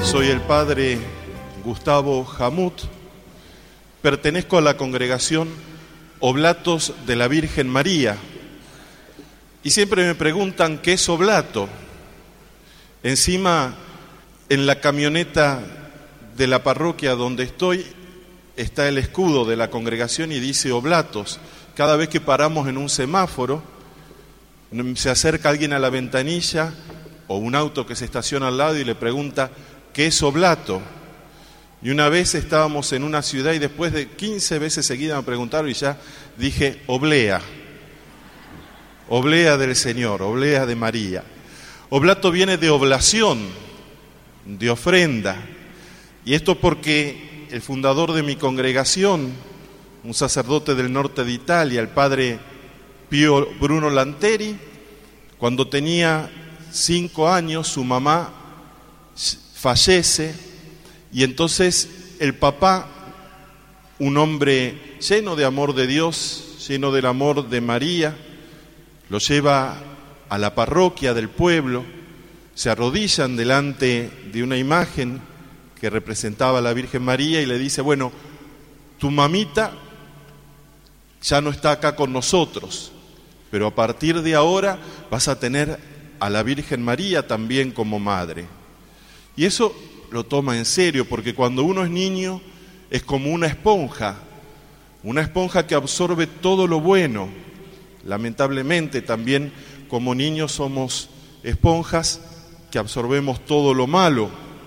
Soy el padre Gustavo Jamut, pertenezco a la congregación Oblatos de la Virgen María y siempre me preguntan ¿qué es oblato? Encima, en la camioneta de la parroquia donde estoy está el escudo de la congregación y dice Oblatos. Cada vez que paramos en un semáforo, se acerca alguien a la ventanilla o un auto que se estaciona al lado y le pregunta ¿qué es oblato? Y una vez estábamos en una ciudad y después de 15 veces seguidas me preguntaron y ya dije oblea. Oblea del Señor, oblea de María. Oblato viene de oblación, de ofrenda. Y esto porque el fundador de mi congregación, un sacerdote del norte de Italia, el padre Pío Bruno Lanteri, cuando tenía 5 años su mamá fallece y entonces el papá, un hombre lleno de amor de Dios, lleno del amor de María, lo lleva a la parroquia del pueblo, se arrodillan delante de una imagen que representaba a la Virgen María y le dice, bueno, tu mamita ya no está acá con nosotros, pero a partir de ahora vas a tener a la Virgen María también como madre. Y eso lo toma en serio, porque cuando uno es niño es como una esponja que absorbe todo lo bueno. Lamentablemente también como niños somos esponjas que absorbemos todo lo malo.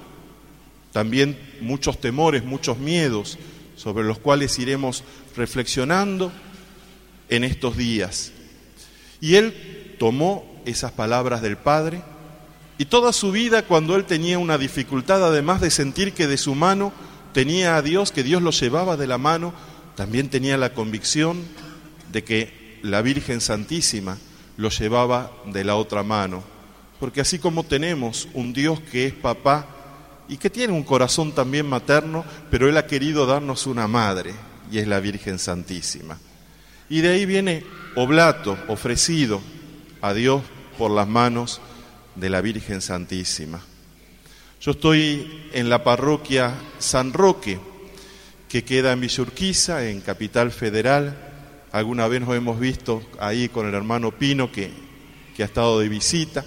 También muchos temores, muchos miedos, sobre los cuales iremos reflexionando en estos días. Y él tomó esas palabras del Padre y toda su vida, cuando él tenía una dificultad, además de sentir que de su mano tenía a Dios, que Dios lo llevaba de la mano, también tenía la convicción de que la Virgen Santísima lo llevaba de la otra mano. Porque así como tenemos un Dios que es papá y que tiene un corazón también materno, pero él ha querido darnos una madre, y es la Virgen Santísima. Y de ahí viene oblato, ofrecido a Dios por las manos de la Virgen Santísima. Yo estoy en la parroquia San Roque, que queda en Villa Urquiza, en Capital Federal. Alguna vez nos hemos visto ahí con el hermano Pino, que ha estado de visita.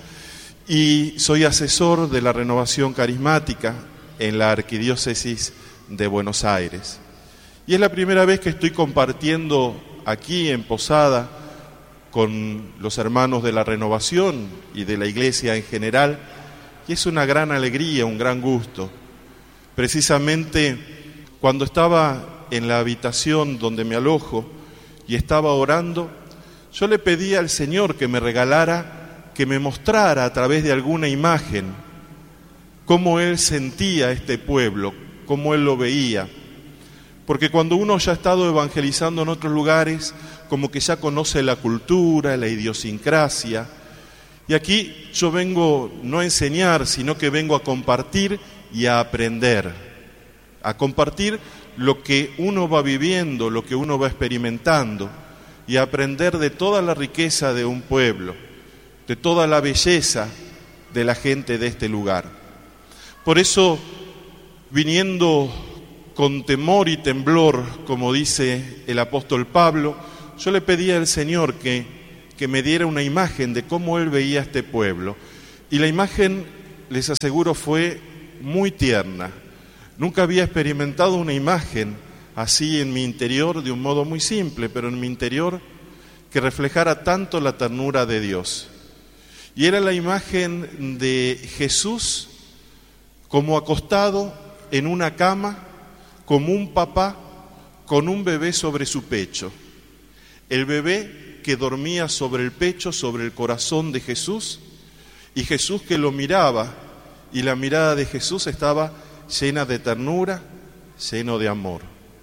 Y soy asesor de la renovación carismática en la Arquidiócesis de Buenos Aires. Y es la primera vez que estoy compartiendo aquí en Posada con los hermanos de la renovación y de la iglesia en general, y es una gran alegría, un gran gusto. Precisamente cuando estaba en la habitación donde me alojo y estaba orando, yo le pedí al Señor que me regalara, que me mostrara a través de alguna imagen cómo Él sentía este pueblo, cómo Él lo veía. Porque cuando uno ya ha estado evangelizando en otros lugares, como que ya conoce la cultura, la idiosincrasia. Y aquí yo vengo no a enseñar, sino que vengo a compartir y a aprender. A compartir lo que uno va viviendo, lo que uno va experimentando, y a aprender de toda la riqueza de un pueblo, de toda la belleza de la gente de este lugar. Por eso, viniendo con temor y temblor, como dice el apóstol Pablo, yo le pedí al Señor que me diera una imagen de cómo Él veía a este pueblo. Y la imagen, les aseguro, fue muy tierna. Nunca había experimentado una imagen así en mi interior, de un modo muy simple, pero en mi interior, que reflejara tanto la ternura de Dios. Y era la imagen de Jesús como acostado en una cama, como un papá con un bebé sobre su pecho. El bebé que dormía sobre el pecho, sobre el corazón de Jesús, y Jesús que lo miraba, y la mirada de Jesús estaba llena de ternura, lleno de amor.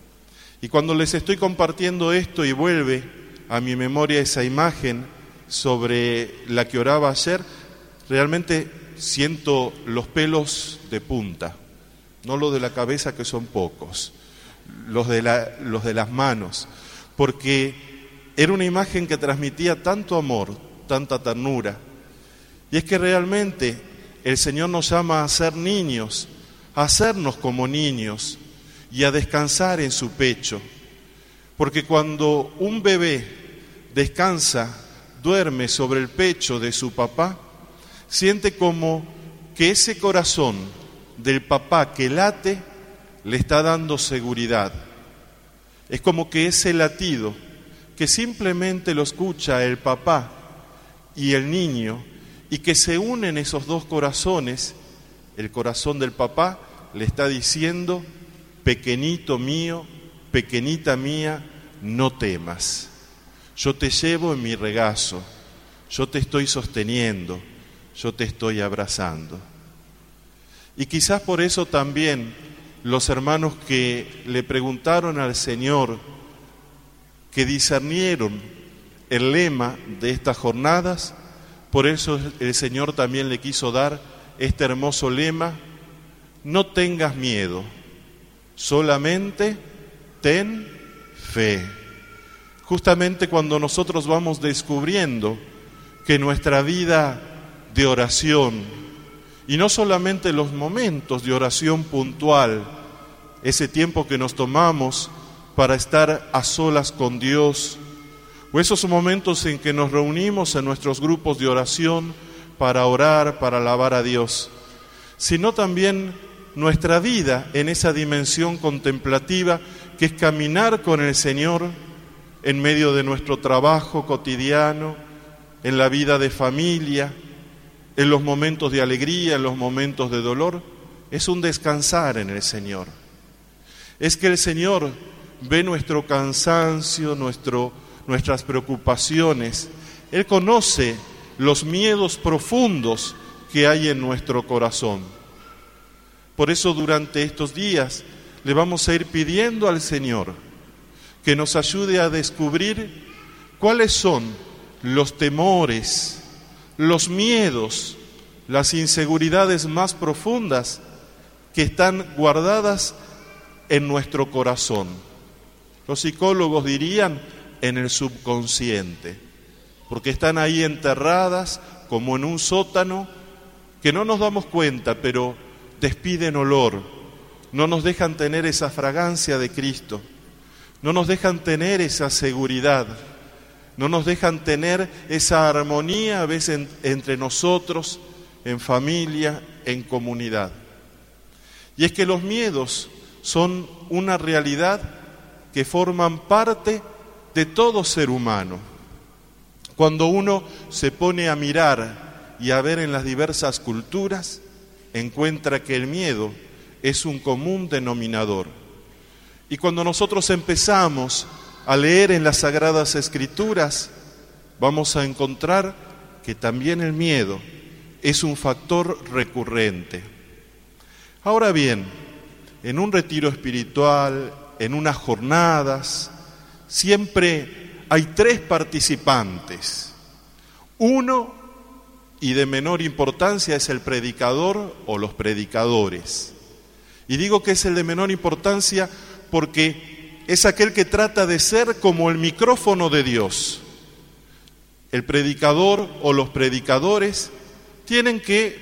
Y cuando les estoy compartiendo esto y vuelve a mi memoria esa imagen sobre la que oraba ayer, realmente siento los pelos de punta. No los de la cabeza, que son pocos, los de las manos, porque era una imagen que transmitía tanto amor, tanta ternura. Y es que realmente el Señor nos llama a ser niños, a hacernos como niños y a descansar en su pecho. Porque cuando un bebé descansa, duerme sobre el pecho de su papá, siente como que ese corazón del papá que late le está dando seguridad. Es como que ese latido que simplemente lo escucha el papá y el niño, y que se unen esos dos corazones, el corazón del papá le está diciendo: pequeñito mío, pequeñita mía, no temas. Yo te llevo en mi regazo, yo te estoy sosteniendo, yo te estoy abrazando. Y quizás por eso también los hermanos que le preguntaron al Señor, que discernieron el lema de estas jornadas, por eso el Señor también le quiso dar este hermoso lema: no tengas miedo, solamente ten fe. Justamente cuando nosotros vamos descubriendo que nuestra vida de oración, y no solamente los momentos de oración puntual, ese tiempo que nos tomamos para estar a solas con Dios, o esos momentos en que nos reunimos en nuestros grupos de oración para orar, para alabar a Dios, sino también nuestra vida en esa dimensión contemplativa que es caminar con el Señor en medio de nuestro trabajo cotidiano, en la vida de familia, en los momentos de alegría, en los momentos de dolor. Es un descansar en el Señor. Es que el Señor ve nuestro cansancio, nuestras preocupaciones. Él conoce los miedos profundos que hay en nuestro corazón. Por eso durante estos días le vamos a ir pidiendo al Señor que nos ayude a descubrir cuáles son los temores, los miedos, las inseguridades más profundas que están guardadas en nuestro corazón. Los psicólogos dirían en el subconsciente, porque están ahí enterradas como en un sótano que no nos damos cuenta, pero despiden olor, no nos dejan tener esa fragancia de Cristo. No nos dejan tener esa seguridad, no nos dejan tener esa armonía a veces entre nosotros, en familia, en comunidad. Y es que los miedos son una realidad que forman parte de todo ser humano. Cuando uno se pone a mirar y a ver en las diversas culturas, encuentra que el miedo es un común denominador. Y cuando nosotros empezamos a leer en las Sagradas Escrituras, vamos a encontrar que también el miedo es un factor recurrente. Ahora bien, en un retiro espiritual, en unas jornadas, siempre hay 3 participantes. Uno, y de menor importancia, es el predicador o los predicadores. Y digo que es el de menor importancia porque es aquel que trata de ser como el micrófono de Dios. El predicador o los predicadores tienen que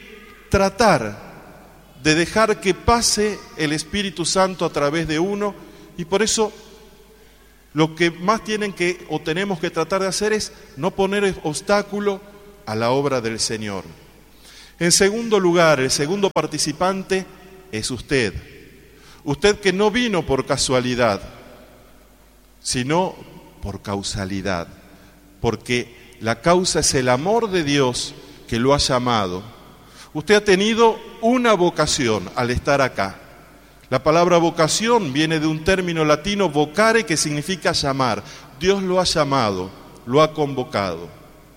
tratar de dejar que pase el Espíritu Santo a través de uno, y por eso lo que más tienen que o tenemos que tratar de hacer es no poner obstáculo a la obra del Señor. En segundo lugar, el segundo participante es usted. Usted que no vino por casualidad, sino por causalidad, porque la causa es el amor de Dios que lo ha llamado. Usted ha tenido una vocación al estar acá. La palabra vocación viene de un término latino, vocare, que significa llamar. Dios lo ha llamado, lo ha convocado.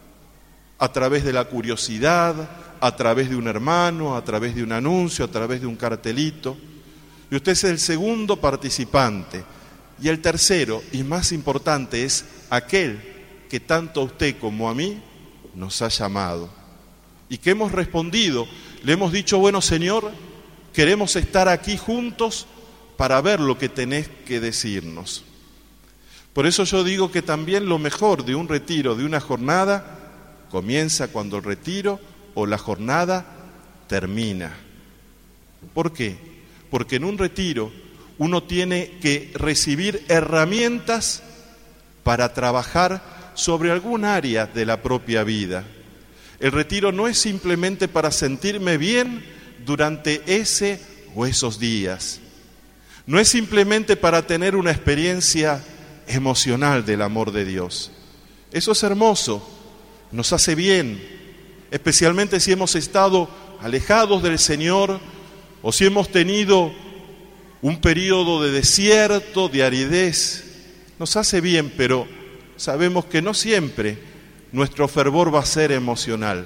A través de la curiosidad, a través de un hermano, a través de un anuncio, a través de un cartelito. Y usted es el segundo participante. Y el tercero, y más importante, es aquel que tanto a usted como a mí nos ha llamado. Y que hemos respondido, le hemos dicho, bueno Señor, queremos estar aquí juntos para ver lo que tenés que decirnos. Por eso yo digo que también lo mejor de un retiro, de una jornada, comienza cuando el retiro o la jornada termina. ¿Por qué? porque en un retiro uno tiene que recibir herramientas para trabajar sobre algún área de la propia vida. El retiro no es simplemente para sentirme bien durante ese o esos días. No es simplemente para tener una experiencia emocional del amor de Dios. Eso es hermoso, nos hace bien, especialmente si hemos estado alejados del Señor o si hemos tenido un periodo de desierto, de aridez. Nos hace bien, pero sabemos que no siempre nuestro fervor va a ser emocional.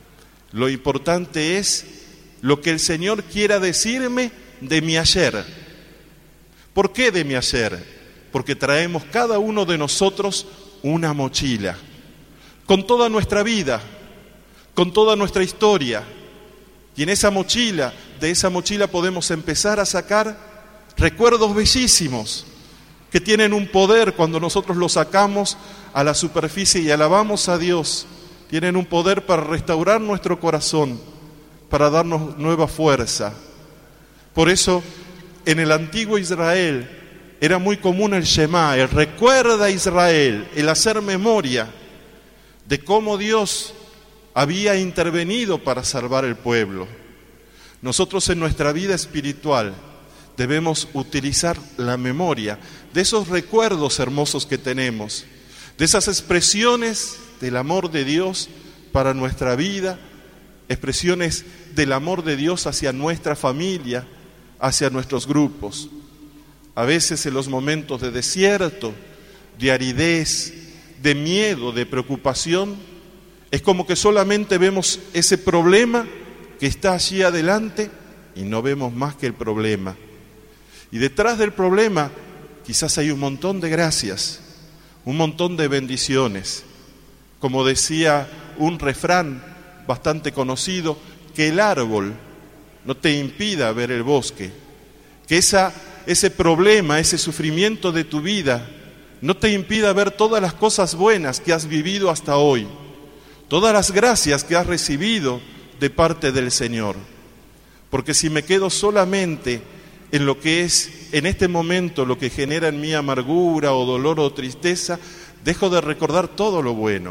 Lo importante es lo que el Señor quiera decirme de mi ayer. ¿Por qué de mi ayer? Porque traemos cada uno de nosotros una mochila, con toda nuestra vida, con toda nuestra historia. Y en esa mochila, de esa mochila podemos empezar a sacar recuerdos bellísimos, que tienen un poder cuando nosotros los sacamos a la superficie y alabamos a Dios. Tienen un poder para restaurar nuestro corazón, para darnos nueva fuerza. Por eso, en el antiguo Israel era muy común el Shema, el recuerda Israel, el hacer memoria de cómo Dios había intervenido para salvar el pueblo. Nosotros en nuestra vida espiritual debemos utilizar la memoria de esos recuerdos hermosos que tenemos, de esas expresiones del amor de Dios para nuestra vida, expresiones del amor de Dios hacia nuestra familia, hacia nuestros grupos. A veces en los momentos de desierto, de aridez, de miedo, de preocupación, es como que solamente vemos ese problema que está allí adelante y no vemos más que el problema. Y detrás del problema quizás hay un montón de gracias, un montón de bendiciones. Como decía un refrán bastante conocido, que el árbol no te impida ver el bosque, que ese problema, ese sufrimiento de tu vida no te impida ver todas las cosas buenas que has vivido hasta hoy, todas las gracias que has recibido de parte del Señor. Porque si me quedo solamente en lo que es en este momento lo que genera en mí amargura o dolor o tristeza, dejo de recordar todo lo bueno.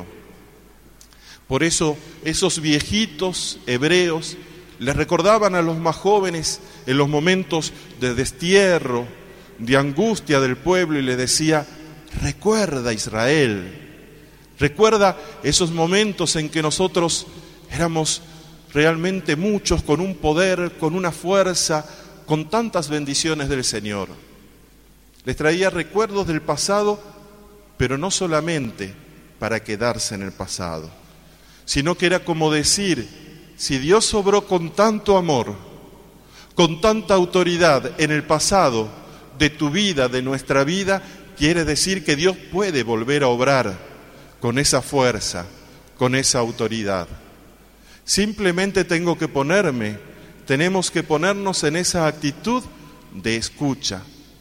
Por eso esos viejitos hebreos les recordaban a los más jóvenes en los momentos de destierro, de angustia del pueblo, y les decía: recuerda Israel, recuerda esos momentos en que nosotros éramos realmente muchos, con un poder, con una fuerza, con tantas bendiciones del Señor. Les traía recuerdos del pasado, pero no solamente para quedarse en el pasado, sino que era como decir: si Dios obró con tanto amor, con tanta autoridad en el pasado de tu vida, de nuestra vida, quiere decir que Dios puede volver a obrar con esa fuerza, con esa autoridad. Simplemente tenemos que ponernos en esa actitud de escucha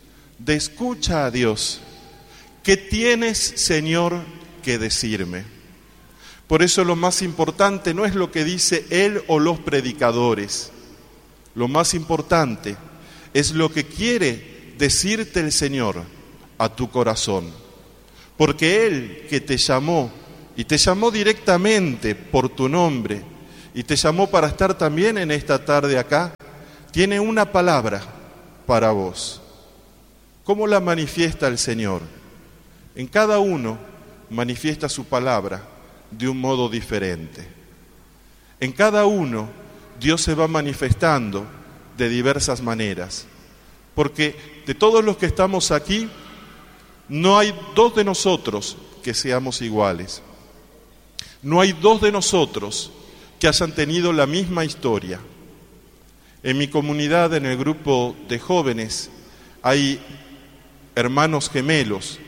a Dios. ¿Qué tienes, Señor, que decirme? Por eso lo más importante no es lo que dice Él o los predicadores. Lo más importante es lo que quiere decirte el Señor a tu corazón. Porque Él que te llamó, y te llamó directamente por tu nombre, y te llamó para estar también en esta tarde acá, tiene una palabra para vos. ¿Cómo la manifiesta el Señor? En cada uno manifiesta su palabra de un modo diferente. En cada uno Dios se va manifestando de diversas maneras, porque de todos los que estamos aquí, no hay dos de nosotros que seamos iguales. No hay dos de nosotros que hayan tenido la misma historia. En mi comunidad, en el grupo de jóvenes, hay hermanos gemelos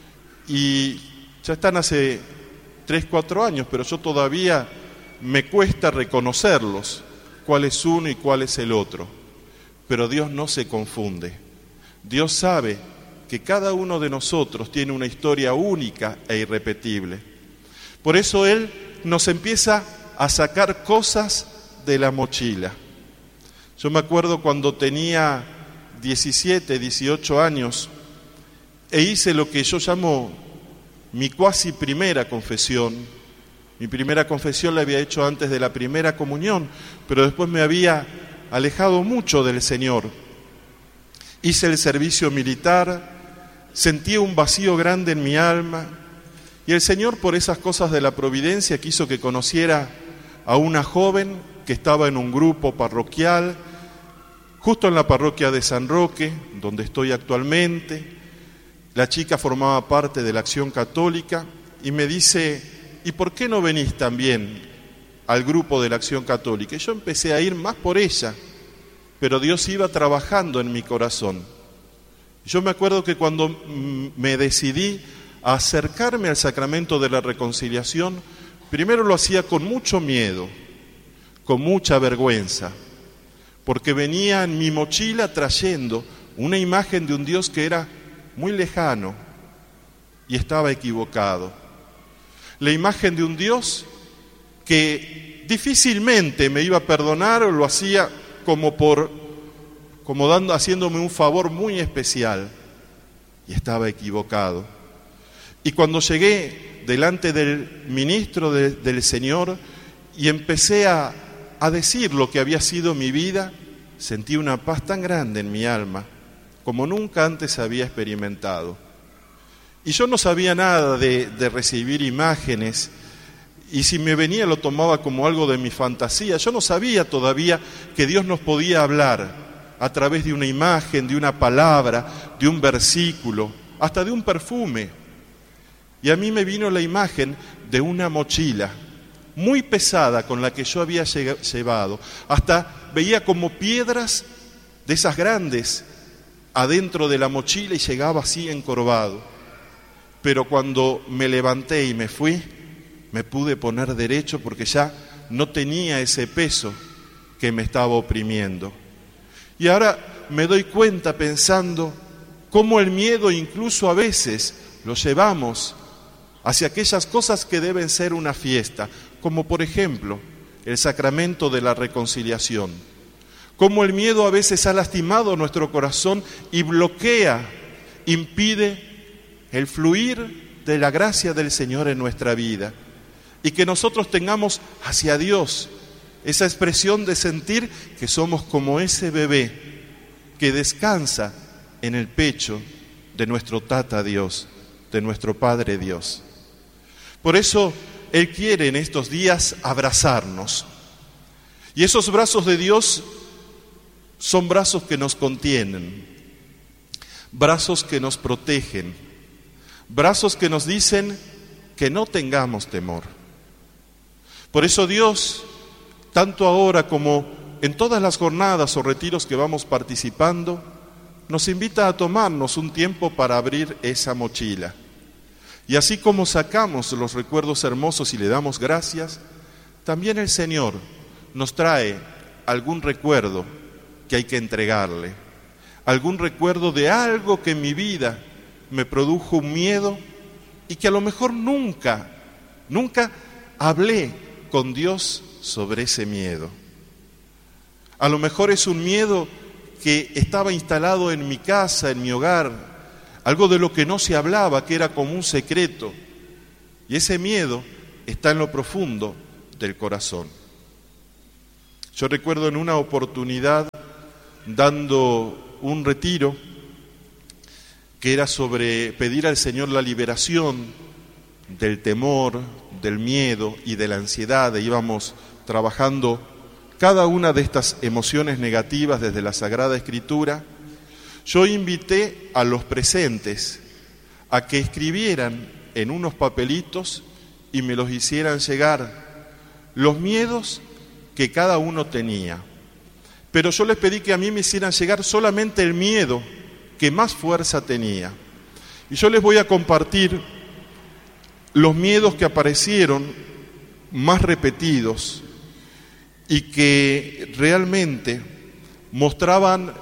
y ya están hace 3-4 años, pero yo todavía me cuesta reconocerlos, cuál es uno y cuál es el otro. Pero Dios no se confunde. Dios sabe que cada uno de nosotros tiene una historia única e irrepetible. Por eso Él nos empieza a sacar cosas de la mochila. Yo me acuerdo cuando tenía 17, 18 años e hice lo que yo llamo mi cuasi primera confesión. Mi primera confesión la había hecho antes de la primera comunión, pero después me había alejado mucho del Señor. Hice el servicio militar, sentí un vacío grande en mi alma y el Señor, por esas cosas de la providencia, quiso que conociera a una joven que estaba en un grupo parroquial, justo en la parroquia de San Roque, donde estoy actualmente. La chica formaba parte de la Acción Católica y me dice: ¿y por qué no venís también al grupo de la Acción Católica? Y yo empecé a ir más por ella, pero Dios iba trabajando en mi corazón. Yo me acuerdo que cuando me decidí a acercarme al sacramento de la reconciliación, primero lo hacía con mucho miedo, con mucha vergüenza, porque venía en mi mochila trayendo una imagen de un Dios que era muy lejano y estaba equivocado. La imagen de un Dios que difícilmente me iba a perdonar, o lo hacía haciéndome un favor muy especial, y estaba equivocado. Y cuando llegué delante del ministro del Señor y empecé a decir lo que había sido mi vida, sentí una paz tan grande en mi alma como nunca antes había experimentado. Y yo no sabía nada de recibir imágenes, y si me venía lo tomaba como algo de mi fantasía. Yo no sabía todavía que Dios nos podía hablar a través de una imagen, de una palabra, de un versículo, hasta de un perfume. Y a mí me vino la imagen de una mochila muy pesada con la que yo había llevado. Hasta veía como piedras de esas grandes adentro de la mochila y llegaba así encorvado. Pero cuando me levanté y me fui, me pude poner derecho porque ya no tenía ese peso que me estaba oprimiendo. Y ahora me doy cuenta pensando cómo el miedo incluso a veces lo llevamos hacia aquellas cosas que deben ser una fiesta, como por ejemplo el sacramento de la reconciliación. Cómo el miedo a veces ha lastimado nuestro corazón y bloquea, impide el fluir de la gracia del Señor en nuestra vida, y que nosotros tengamos hacia Dios esa expresión de sentir que somos como ese bebé que descansa en el pecho de nuestro Tata Dios, de nuestro Padre Dios. Por eso Él quiere en estos días abrazarnos, y esos brazos de Dios son brazos que nos contienen, brazos que nos protegen, brazos que nos dicen que no tengamos temor. Por eso Dios, tanto ahora como en todas las jornadas o retiros que vamos participando, nos invita a tomarnos un tiempo para abrir esa mochila. Y así como sacamos los recuerdos hermosos y le damos gracias, también el Señor nos trae algún recuerdo que hay que entregarle, algún recuerdo de algo que en mi vida me produjo un miedo y que a lo mejor nunca hablé con Dios sobre ese miedo. A lo mejor es un miedo que estaba instalado en mi casa, en mi hogar, algo de lo que no se hablaba, que era como un secreto, y ese miedo está en lo profundo del corazón. Yo recuerdo en una oportunidad dando un retiro que era sobre pedir al Señor la liberación del temor, del miedo y de la ansiedad, e íbamos trabajando cada una de estas emociones negativas desde la Sagrada Escritura. Yo invité a los presentes a que escribieran en unos papelitos y me los hicieran llegar los miedos que cada uno tenía. Pero yo les pedí que a mí me hicieran llegar solamente el miedo que más fuerza tenía. Y yo les voy a compartir los miedos que aparecieron más repetidos y que realmente mostraban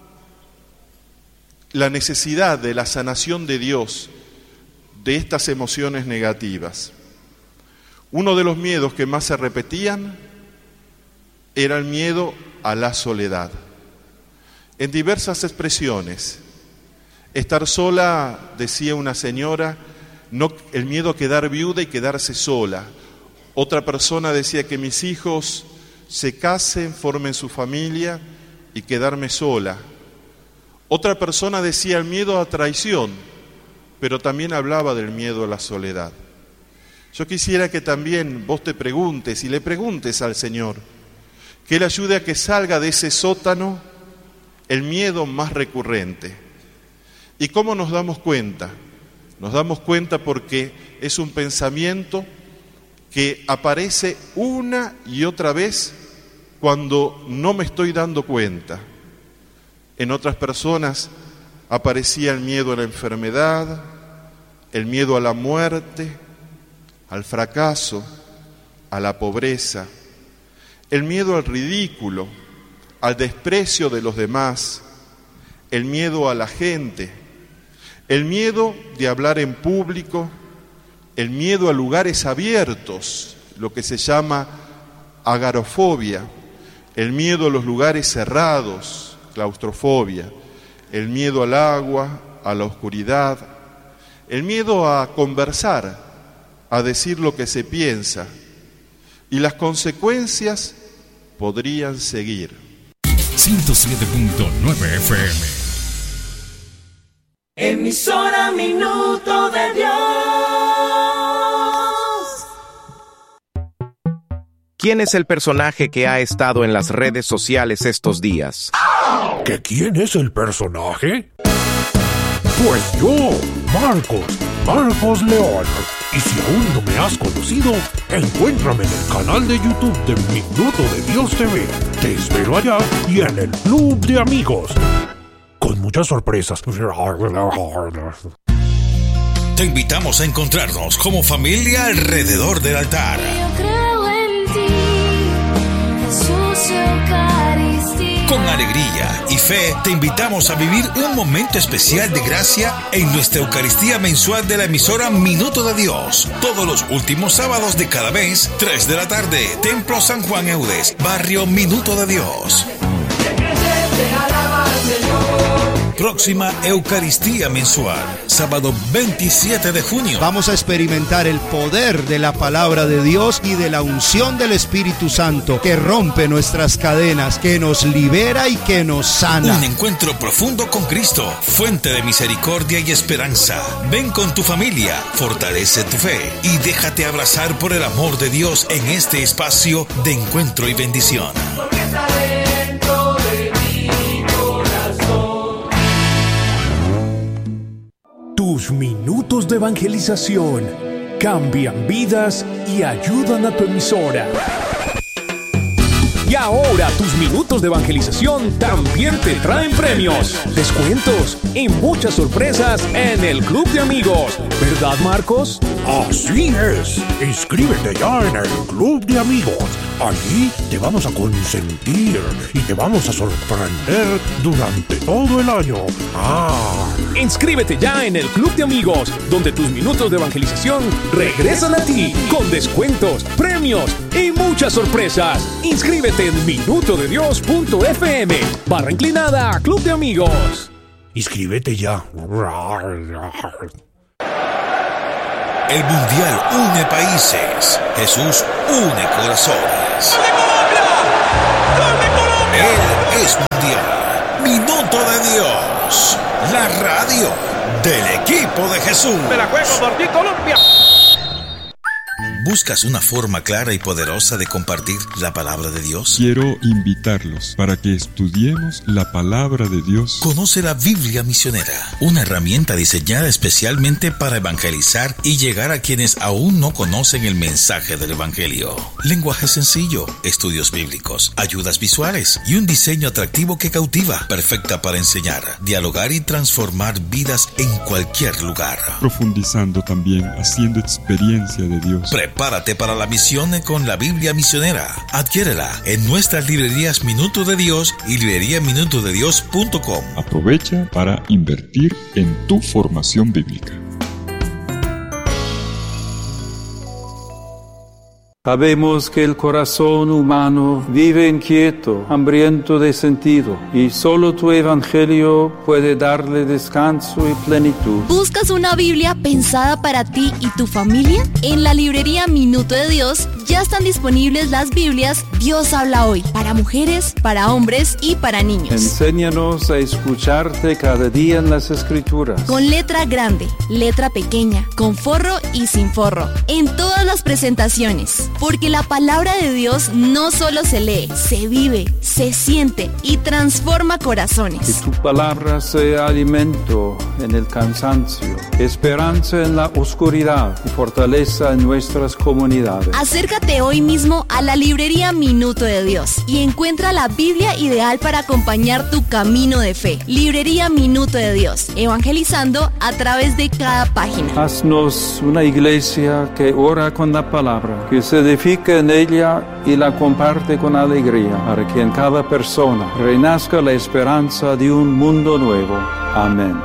la necesidad de la sanación de Dios de estas emociones negativas. Uno de los miedos que más se repetían era el miedo a la soledad, en diversas expresiones. Estar sola, decía una señora, no, el miedo a quedar viuda y quedarse sola. Otra persona decía que mis hijos se casen, formen su familia y quedarme sola. Otra persona decía el miedo a traición, pero también hablaba del miedo a la soledad. Yo quisiera que también vos te preguntes y le preguntes al Señor, que Él ayude a que salga de ese sótano el miedo más recurrente. ¿Y cómo nos damos cuenta? Nos damos cuenta porque es un pensamiento que aparece una y otra vez cuando no me estoy dando cuenta. En otras personas aparecía el miedo a la enfermedad, el miedo a la muerte, al fracaso, a la pobreza, el miedo al ridículo, al desprecio de los demás, el miedo a la gente, el miedo de hablar en público, el miedo a lugares abiertos, lo que se llama agorafobia, el miedo a los lugares cerrados, claustrofobia, el miedo al agua, a la oscuridad, el miedo a conversar, a decir lo que se piensa, y las consecuencias podrían seguir. 107.9 FM. Emisora Minuto de Dios. ¿Quién es el personaje que ha estado en las redes sociales estos días? ¿Que quién es el personaje? Pues yo, Marcos León. Y si aún no me has conocido, encuéntrame en el canal de YouTube de Minuto de Dios TV. Te espero allá y en el Club de Amigos, con muchas sorpresas. Te invitamos a encontrarnos como familia alrededor del altar. Yo creo en ti, Jesús Eucaristía. Con alegría y fe te invitamos a vivir un momento especial de gracia en nuestra Eucaristía mensual de la emisora Minuto de Dios. Todos los últimos sábados de cada mes, 3 de la tarde, Templo San Juan Eudes, barrio Minuto de Dios. Próxima Eucaristía mensual, sábado 27 de junio. Vamos a experimentar el poder de la palabra de Dios y de la unción del Espíritu Santo que rompe nuestras cadenas, que nos libera y que nos sana. Un encuentro profundo con Cristo, fuente de misericordia y esperanza. Ven con tu familia, fortalece tu fe y déjate abrazar por el amor de Dios en este espacio de encuentro y bendición. Tus minutos de evangelización cambian vidas y ayudan a tu emisora. Y ahora tus minutos de evangelización también te traen premios, descuentos y muchas sorpresas en el Club de Amigos. ¿Verdad, Marcos? Así es. Inscríbete ya en el Club de Amigos. Allí te vamos a consentir y te vamos a sorprender durante todo el año. Inscríbete ya en el Club de Amigos, donde tus minutos de evangelización regresan a ti con descuentos, premios y muchas sorpresas. Inscríbete en minutodedios.fm/inclinada Club de Amigos. Inscríbete ya. El Mundial une países. Jesús une corazones. Él es Mundial. Minuto de Dios. La radio del equipo de Jesús. Me la juego por ti, Colombia. ¿Buscas una forma clara y poderosa de compartir la palabra de Dios? Quiero invitarlos para que estudiemos la palabra de Dios. Conoce la Biblia Misionera, una herramienta diseñada especialmente para evangelizar y llegar a quienes aún no conocen el mensaje del Evangelio. Lenguaje sencillo, estudios bíblicos, ayudas visuales y un diseño atractivo que cautiva, perfecta para enseñar, dialogar y transformar vidas en cualquier lugar. Profundizando también, haciendo experiencia de Dios. Prepárate para la misión con la Biblia Misionera. Adquiérela en nuestras librerías Minuto de Dios y libreriaminutodedios.com. Aprovecha para invertir en tu formación bíblica. Sabemos que el corazón humano vive inquieto, hambriento de sentido, y solo tu evangelio puede darle descanso y plenitud. ¿Buscas una Biblia pensada para ti y tu familia? En la librería Minuto de Dios ya están disponibles las Biblias Dios habla hoy, para mujeres, para hombres y para niños. Enséñanos a escucharte cada día en las Escrituras. Con letra grande, letra pequeña, con forro y sin forro, en todas las presentaciones. Porque la palabra de Dios no solo se lee, se vive, se siente y transforma corazones. Que tu palabra sea alimento en el cansancio, esperanza en la oscuridad y fortaleza en nuestras comunidades. Acércate hoy mismo a la librería Minuto de Dios y encuentra la Biblia ideal para acompañar tu camino de fe. Librería Minuto de Dios, evangelizando a través de cada página. Haznos una iglesia que ora con la palabra, que se edifica en ella y la comparte con alegría, para que en cada persona renazca la esperanza de un mundo nuevo. Amén.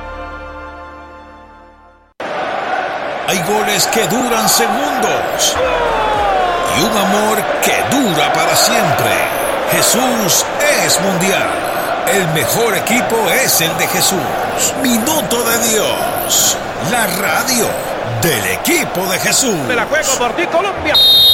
Hay goles que duran segundos y un amor que dura para siempre. Jesús es mundial. El mejor equipo es el de Jesús. Minuto de Dios, la radio del equipo de Jesús. Me la juego por ti, Colombia.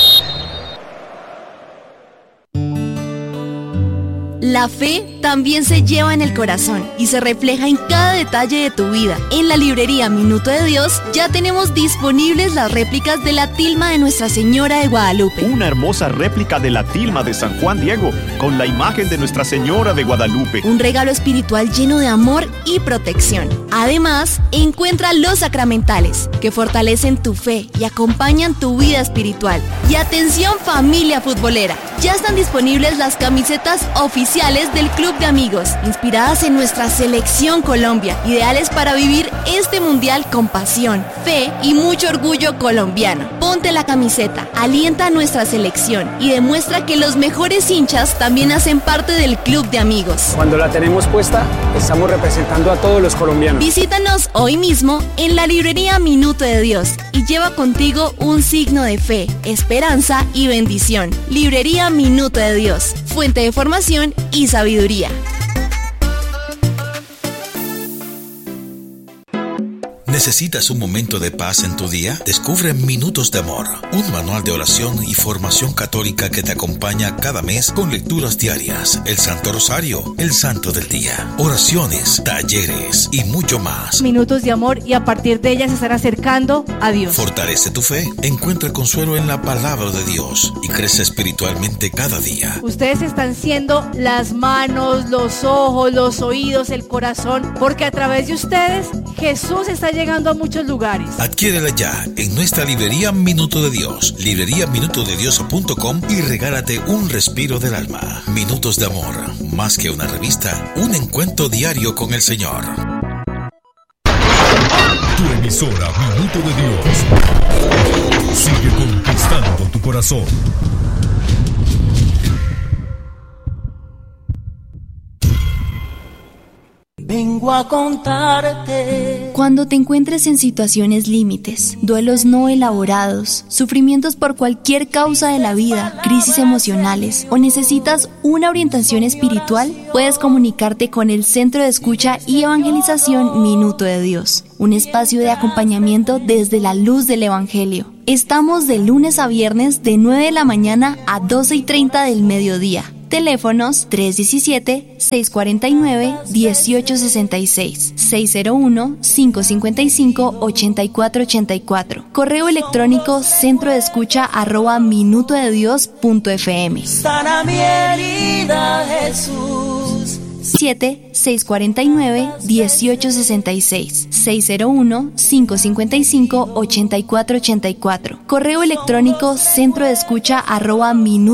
La fe también se lleva en el corazón y se refleja en cada detalle de tu vida. En la librería Minuto de Dios ya tenemos disponibles las réplicas de la tilma de Nuestra Señora de Guadalupe. Una hermosa réplica de la tilma de San Juan Diego con la imagen de Nuestra Señora de Guadalupe. Un regalo espiritual lleno de amor y protección. Además, encuentra los sacramentales que fortalecen tu fe y acompañan tu vida espiritual. Y atención, familia futbolera, ya están disponibles las camisetas oficiales del Club de Amigos, inspiradas en nuestra selección Colombia, ideales para vivir este mundial con pasión, fe y mucho orgullo colombiano. Ponte la camiseta, alienta a nuestra selección y demuestra que los mejores hinchas también hacen parte del Club de Amigos. Cuando la tenemos puesta, estamos representando a todos los colombianos. Visítanos hoy mismo en la librería Minuto de Dios y lleva contigo un signo de fe, esperanza y bendición. Librería Minuto de Dios, fuente de formación y sabiduría. ¿Necesitas un momento de paz en tu día? Descubre Minutos de Amor, un manual de oración y formación católica que te acompaña cada mes con lecturas diarias, el Santo Rosario, el Santo del Día, oraciones, talleres y mucho más. Minutos de amor, y a partir de ellas se estará acercando a Dios. Fortalece tu fe, encuentra consuelo en la palabra de Dios y crece espiritualmente cada día. Ustedes están siendo las manos, los ojos, los oídos, el corazón, porque a través de ustedes Jesús está llegando a muchos lugares. Adquiérela ya en nuestra librería Minuto de Dios, libreriaminutodedios.com, y regálate un respiro del alma. Minutos de Amor, más que una revista, un encuentro diario con el Señor. Tu emisora Minuto de Dios sigue conquistando tu corazón. Vengo a contarte. Cuando te encuentres en situaciones límites, duelos no elaborados, sufrimientos por cualquier causa de la vida, crisis emocionales o necesitas una orientación espiritual, puedes comunicarte con el Centro de Escucha y Evangelización Minuto de Dios, un espacio de acompañamiento desde la luz del Evangelio. Estamos de lunes a viernes de 9 de la mañana a 12:30 del mediodía. Teléfonos 317-649-1866, 601-555-8484. Correo electrónico centrodeescucha@minutodedios.fm. Sana mi herida, Jesús. 649-1866, 601-555-8484. Correo electrónico centrodeescucha@minutodedios.fm.